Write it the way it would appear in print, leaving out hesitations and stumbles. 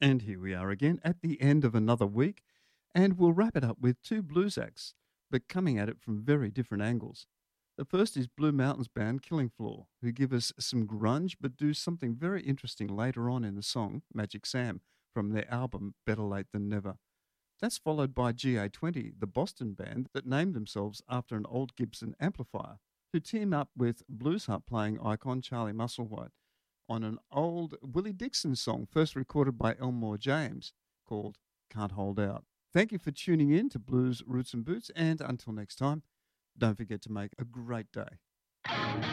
And here we are again at the end of another week, and we'll wrap it up with two blues acts, but coming at it from very different angles. The first is Blue Mountains band Killing Floor, who give us some grunge but do something very interesting later on in the song Magic Sam from their album Better Late Than Never. That's followed by GA20, the Boston band that named themselves after an old Gibson amplifier, who team up with blues harp playing icon Charlie Musselwhite on an old Willie Dixon song first recorded by Elmore James called Can't Hold Out. Thank you for tuning in to Blues Roots and Boots, and until next time, don't forget to make a great day.